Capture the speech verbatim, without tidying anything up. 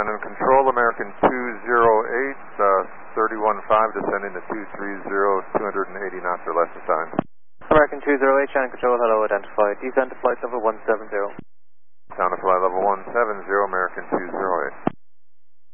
And in control, American two zero eight, uh, thirty-one five, descending to two three zero, two eighty knots or less assigned. American two zero eight, Shannon Control, hello, identified. Descend to flight level one seven zero. Down to flight level one seven zero, American two zero eight.